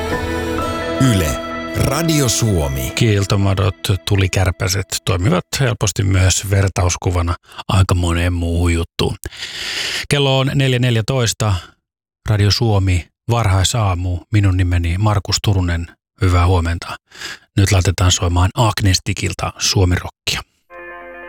Yle, Radio Suomi. Kiiltomadot, tulikärpäset toimivat helposti myös vertauskuvana aika moneen muuhun juttuun. Kello on 4.14, Radio Suomi, varhaisaamu. Minun nimeni Markus Turunen. Hyvää huomenta. Nyt laitetaan soimaan Agnestikilta Suomi-rockia.